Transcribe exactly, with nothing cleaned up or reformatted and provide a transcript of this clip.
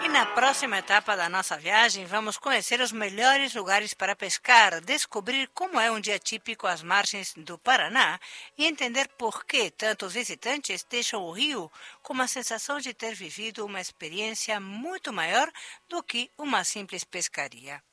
na próxima etapa da nossa viagem, vamos conhecer os melhores lugares para pescar, descobrir como é um dia típico às margens do Paraná e entender por que tantos visitantes deixam o rio com uma sensação de ter vivido uma experiência muito maior do que uma simples pescaria.